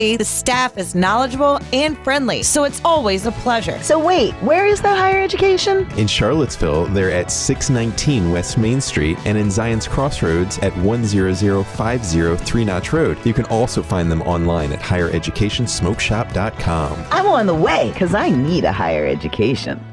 The staff is knowledgeable and friendly, so it's always a pleasure. So wait, where is the higher education? In Charlottesville, they're at 619 West Main Street and in Zion's Crossroads at 10050 Three Notch Road. You can also find them online at highereducationsmokeshop.com. I'm on the way because I need a higher education.